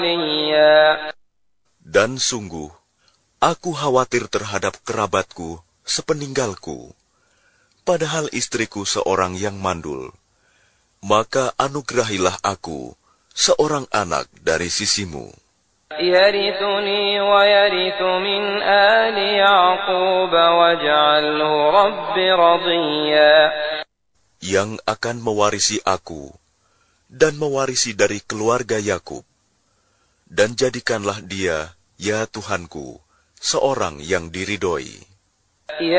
Dan sungguh, aku khawatir terhadap kerabatku sepeninggalku, padahal istriku seorang yang mandul. Maka anugerahilah aku seorang anak dari sisimu, يرثني ويرث من آل يعقوب واجعله رب رضيا. yang akan mewarisi aku dan mewarisi dari keluarga Yakub, dan jadikanlah dia, ya Tuhanku, seorang yang diridhoi.